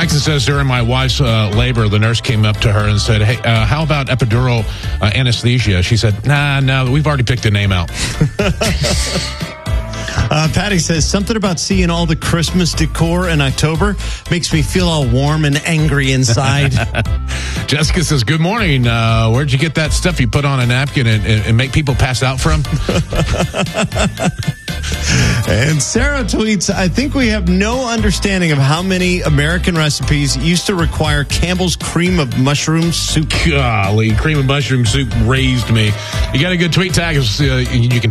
Jackson says during my wife's labor, the nurse came up to her and said, hey, how about epidural anesthesia? She said, no, we've already picked a name out. Patty says, something about seeing all the Christmas decor in October makes me feel all warm and angry inside. Jessica says, good morning. Where'd you get that stuff you put on a napkin and make people pass out from? And Sarah tweets, I think we have no understanding of how many American recipes used to require Campbell's cream of mushroom soup. Golly, cream of mushroom soup raised me. You got a good tweet tag? You can